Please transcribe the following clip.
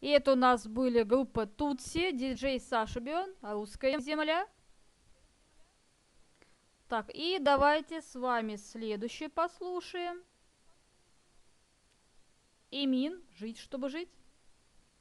И это у нас были группа Тутси, диджей Саша Бион, русская земля. Так, и давайте с вами следующее послушаем. Эмин, жить, чтобы жить.